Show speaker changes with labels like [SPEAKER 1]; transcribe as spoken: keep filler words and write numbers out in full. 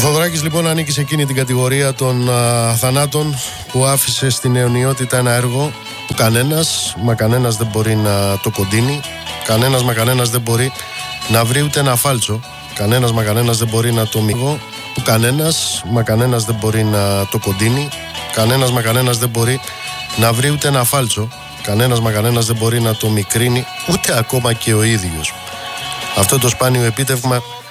[SPEAKER 1] Θοδωράκης λοιπόν ανήκει σε εκείνη την κατηγορία των α, θανάτων που άφησε στην αιωνιότητα ένα έργο που κανένας, μα κανένας δεν μπορεί να το κοντίνει, κανένας μα κανένας δεν μπορεί να βρει ούτε ένα φάλτσο, κανένας μα κανένας δεν μπορεί να το μίγω, που κανένας μα κανένας δεν μπορεί να το κοντίνει, κανένας μα κανένας δεν μπορεί να βρει ούτε ένα φάλτσο, κανένας μα κανένας δεν μπορεί να το μικρύνει, ούτε ακόμα και ο ίδιος. Αυτό το σπάνιο επίτευγμα